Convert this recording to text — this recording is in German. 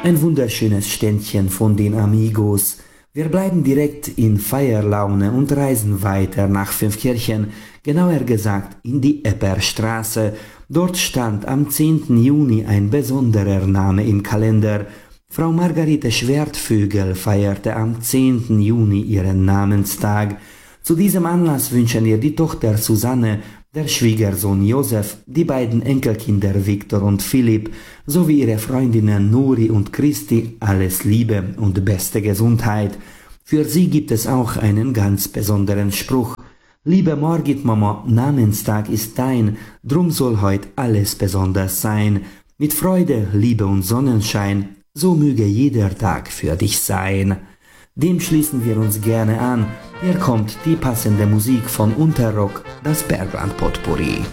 Ein wunderschönes Ständchen von den Amigos. Wir bleiben direkt in Feierlaune und reisen weiter nach Fünfkirchen, genauer gesagt in die Epperstraße. Dort stand am 10. Juni ein besonderer Name im Kalender. Frau Margarete Schwertvögel feierte am 10. Juni ihren Namenstag. Zu diesem Anlass wünschen ihr die Tochter Susanne, der Schwiegersohn Josef, die beiden Enkelkinder Viktor und Philipp sowie ihre Freundinnen Nuri und Christi alles Liebe und beste Gesundheit. Für sie gibt es auch einen ganz besonderen Spruch. Liebe Margit Mama, Namenstag ist dein, drum soll heut alles besonders sein. Mit Freude, Liebe und Sonnenschein, so möge jeder Tag für dich sein. Dem schließen wir uns gerne an. Hier kommt die passende Musik von Unterrock, das Bergland Potpourri.